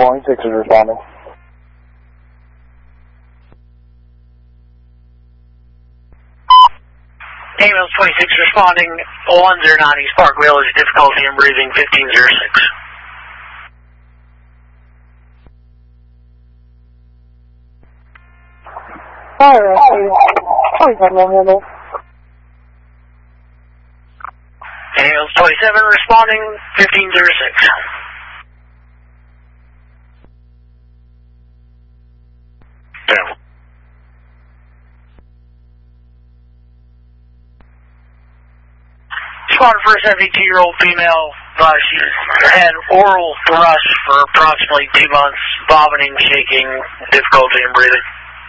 26 is responding. Ambulance 26 responding, 109 East Park Village, difficulty in breathing, 1506. Alright, 27 handle. Ambulance 27 responding, 1506. Down. Responding for a 72-year-old female, she had oral thrush for approximately 2 months, vomiting, shaking, difficulty in breathing.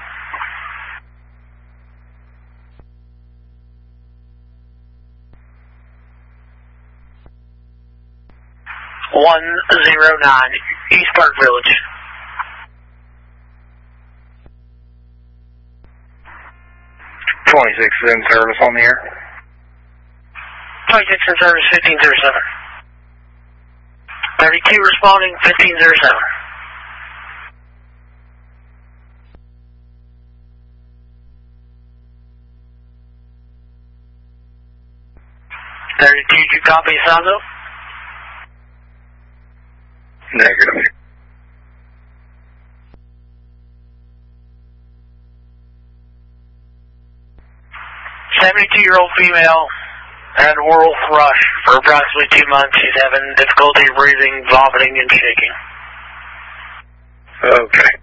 109 East Park Village. .26 is in service on the air. 26 in service, 1507. 32 responding, 1507. .32, did you copy, Sanzo? Negative. 72-year-old female had oral thrush for approximately 2 months. She's having difficulty breathing, vomiting, and shaking. Okay.